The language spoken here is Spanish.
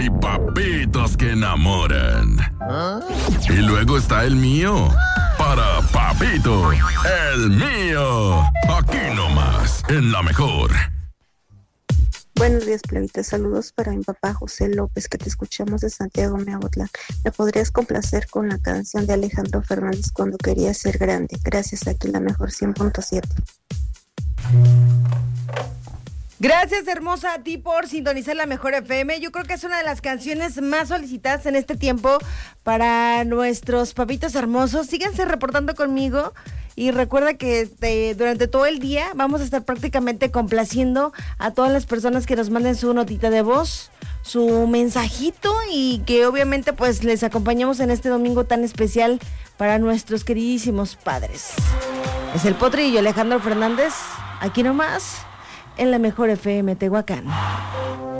Hay papitos que enamoran. Y luego está el mío. Para Papito, el mío. Aquí nomás, en La Mejor. Buenos días, plebita. Saludos para mi papá José López, que te escuchamos de Santiago Meagotlán. ¿Me podrías complacer con la canción de Alejandro Fernández, Cuando quería ser grande? Gracias, aquí La Mejor 100.7. Gracias, hermosa, a ti por sintonizar La Mejor FM. Yo creo que es una de las canciones más solicitadas en este tiempo para nuestros papitos hermosos. Síganse reportando conmigo y recuerda que durante todo el día vamos a estar prácticamente complaciendo a todas las personas que nos manden su notita de voz, su mensajito, y que obviamente pues les acompañamos en este domingo tan especial para nuestros queridísimos padres. Es el Potrillo Alejandro Fernández, aquí nomás, en La Mejor FM Tehuacán.